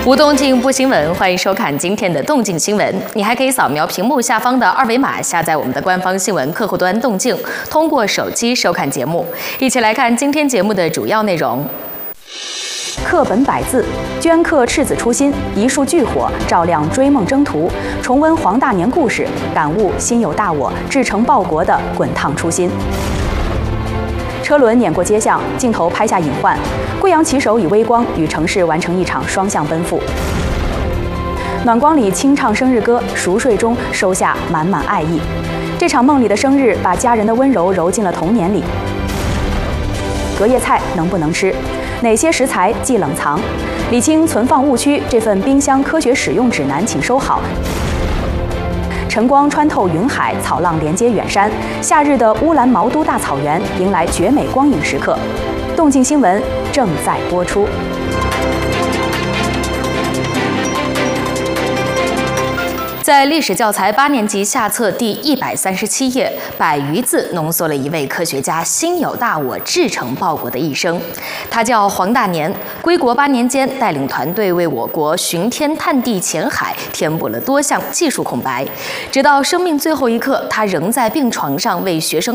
无动静不新闻，欢迎收看今天的动静新闻。你还可以扫描屏幕下方的二维码，下载我们的官方新闻客户端动静，通过手机收看节目。一起来看今天节目的主要内容。 课本百字，镌刻赤子初心，一束炬火照亮追梦征途，重温黄大年故事，感悟心有大我，志成报国的滚烫初心。车轮碾过街巷，镜头拍下隐患。贵阳骑手以微光与城市完成一场双向奔赴。暖光里轻唱生日歌，熟睡中收下满满爱意。这场梦里的生日，把家人的温柔揉进了童年里。隔夜菜能不能吃？哪些食材忌冷藏？理清存放误区，这份冰箱科学使用指南请收好。晨光穿透云海，草浪连接远山。夏日的乌兰毛都大草原迎来绝美光影时刻。动静新闻正在播出。 在历史教材8年级下册第137页，百余字浓缩了一位科学家心有大我、志成报国的一生。他叫黄大年，归国8年间，带领团队为我国巡天探地潜海填补了多项技术空白。直到生命最后一刻，他仍在病床上为学生